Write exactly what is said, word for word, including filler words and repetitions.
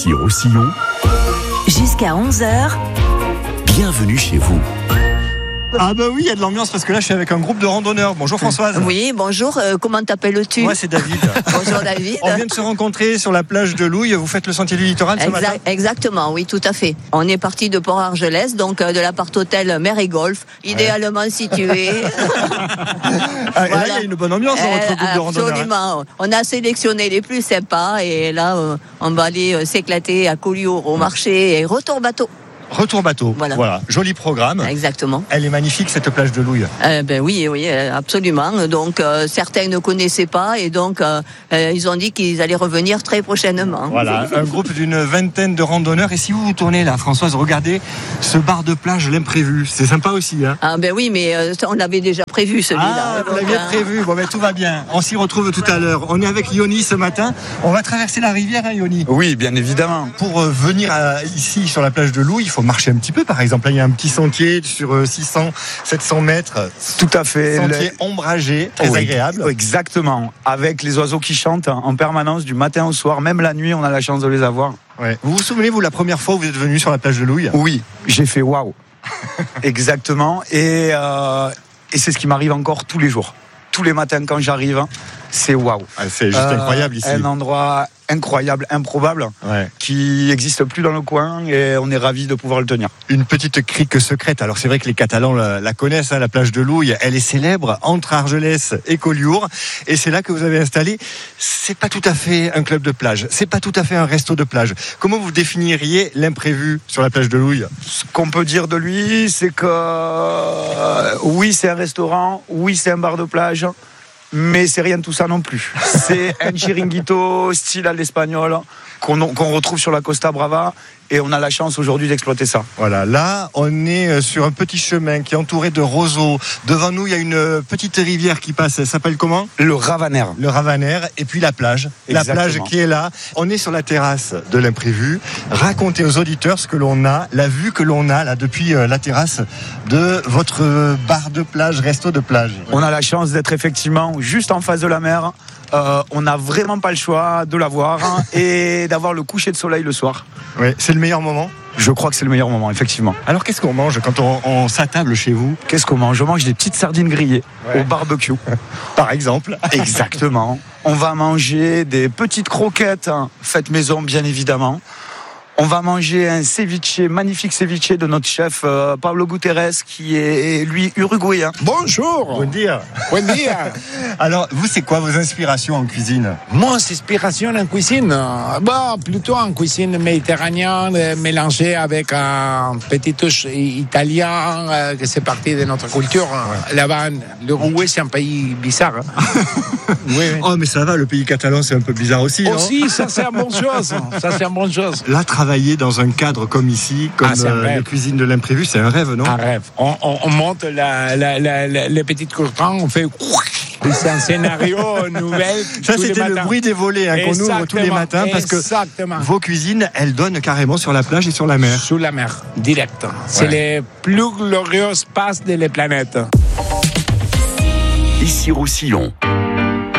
Ici Roussillon, jusqu'à onze heures. Bienvenue chez vous. Ah bah oui, il y a de l'ambiance parce que là je suis avec un groupe de randonneurs. Bonjour Françoise. Oui, bonjour, euh, comment t'appelles-tu? Moi c'est David. Bonjour David. On vient de se rencontrer sur la plage de Louille. Vous faites le sentier du littoral ce Exact- matin? Exactement, oui, tout à fait. On est parti de Port-Argelès, donc euh, de l'appart-hôtel Mer et Golf, idéalement situé. Ah, et là il y a une bonne ambiance dans votre groupe de randonneurs. Absolument. On a sélectionné les plus sympas et là euh, on va aller euh, s'éclater à Collioure au marché et retour bateau. Retour bateau. Voilà. Voilà. Joli programme. Exactement. Elle est magnifique cette plage de Louille. Euh, ben oui, oui, euh, absolument. Donc euh, certains ne connaissaient pas et donc euh, euh, ils ont dit qu'ils allaient revenir très prochainement. Voilà, un groupe d'une vingtaine de randonneurs. Et si vous vous tournez là, Françoise, regardez ce bar de plage, l'imprévu. C'est sympa aussi, hein? Ah ben oui, mais euh, on l'avait déjà prévu celui-là. Ah, vous Donc, l'aviez hein. prévu. Bon, ben tout va bien. On s'y retrouve tout à l'heure. On est avec Yoni ce matin. On va traverser la rivière, hein, Yoni. Oui, bien évidemment. Pour euh, venir à- ici sur la plage de Louille, il faut marcher un petit peu. Par exemple, là, il y a un petit sentier sur euh, six cents, sept cents mètres. Tout à fait. Sentier Le- ombragé, très Oui, agréable. Exactement. Avec les oiseaux qui chantent en permanence du matin au soir, même la nuit, on a la chance de les avoir. Ouais. Vous vous souvenez, vous, la première fois où vous êtes venu sur la plage de Louille? Oui, j'ai fait waouh. Exactement. Et, euh, et c'est ce qui m'arrive encore tous les jours. Tous les matins quand j'arrive, c'est waouh. Ah, c'est juste Euh, incroyable ici. Un endroit incroyable, improbable, Ouais. qui n'existe plus dans le coin et on est ravis de pouvoir le tenir. Une petite crique secrète. Alors c'est vrai que les Catalans la, la connaissent, hein, la plage de Louille. Elle est célèbre entre Argelès et Collioure. Et c'est là que vous avez installé. C'est pas tout à fait un club de plage. C'est pas tout à fait un resto de plage. Comment vous définiriez l'imprévu sur la plage de Louille? Ce qu'on peut dire de lui, c'est que euh, oui, c'est un restaurant, oui, c'est un bar de plage, mais c'est rien de tout ça non plus. C'est un chiringuito style à l'espagnol qu'on qu'on retrouve sur la Costa Brava et on a la chance aujourd'hui d'exploiter ça. Voilà, là, on est sur un petit chemin qui est entouré de roseaux. Devant nous, il y a une petite rivière qui passe. Elle s'appelle comment? Le Ravaner. Le Ravaner. Et puis la plage. La Exactement. plage qui est là. On est sur la terrasse de l'imprévu. Racontez aux auditeurs ce que l'on a, la vue que l'on a là depuis euh, la terrasse de votre euh, bar de plage, resto de plage. On a la chance d'être effectivement juste en face de la mer. Euh, on n'a vraiment pas le choix de la voir et d'avoir le coucher de soleil le soir. Ouais, c'est le meilleur moment. Je crois que c'est le meilleur moment, effectivement. Alors qu'est-ce qu'on mange quand on, on s'attable chez vous, Qu'est-ce qu'on mange? Je mange des petites sardines grillées Ouais. au barbecue. par exemple? Exactement. On va manger des petites croquettes hein, faites maison, bien évidemment. On va manger un ceviche, magnifique ceviche de notre chef euh, Pablo Guterres, qui est lui uruguayen. Bonjour. Bon dire. Buen dia. Alors vous, c'est quoi vos inspirations en cuisine? Mon inspiration en cuisine, euh, bah, plutôt en cuisine méditerranéenne, euh, mélangée avec un petit touche italien, euh, que c'est partie de notre culture. Là-bas, l'Uruguay, c'est un pays bizarre. hein. Oui, oui. Oh mais ça va, le pays catalan c'est un peu bizarre aussi, non? Aussi, ça c'est une bonne chose. Ça c'est une bonne chose. Là, travailler dans un cadre comme ici, comme Ah, c'est un euh, rêve. les cuisines de l'imprévu, c'est un rêve, non? Un rêve. On, on- on monte la, la, la, la- les petites courtins, on fait. C'est un scénario nouvelle. Ça, tous les c'était le matins. bruit des volets hein, qu'on ouvre tous les Exactement, matins parce que exactement. vos cuisines, elles donnent carrément sur la plage et sur la mer. Sous la mer, direct. C'est les plus glorieuses passes de la planète. Ici Roussillon.